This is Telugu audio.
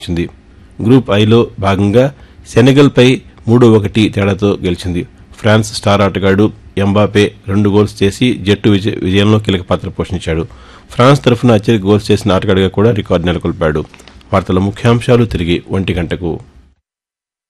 వచ్చింది. గ్రూప్ ఐలో భాగంగా సెనెగల్పై 3-1 తేడాతో గెలిచింది. ఫ్రాన్స్ స్టార్ ఆటగాడు ఎంబాపే 2 గోల్స్ చేసి జట్టు విజయంలో కీలక పాత్ర పోషించాడు. ఫ్రాన్స్ తరఫున అత్యధిక గోల్స్ చేసిన ఆటగాడిగా కూడా రికార్డు నెలకొల్పాడు. వార్తల ముఖ్యాంశాలు తిరిగి 1 గంటకు.